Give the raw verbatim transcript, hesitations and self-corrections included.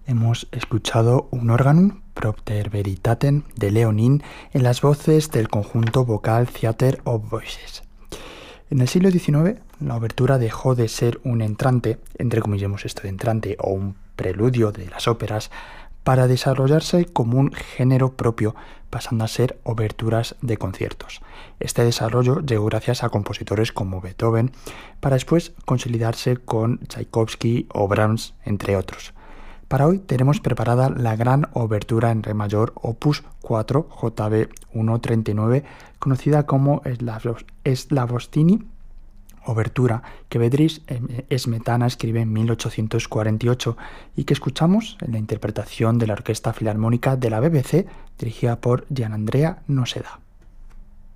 Hemos escuchado un órgano, Propter Veritatem, de Leonin, en las voces del conjunto vocal Theatre of Voices. En el siglo diecinueve, la obertura dejó de ser un entrante, entre comillas esto de entrante, o un preludio de las óperas, para desarrollarse como un género propio, pasando a ser oberturas de conciertos. Este desarrollo llegó gracias a compositores como Beethoven, para después consolidarse con Tchaikovsky o Brahms, entre otros. Para hoy tenemos preparada la gran obertura en re mayor opus cuatro J B ciento treinta y nueve, conocida como Slavostini obertura, que Bedřich Smetana escribe en mil ochocientos cuarenta y ocho y que escuchamos en la interpretación de la Orquesta Filarmónica de la B B C dirigida por Gianandrea Noseda.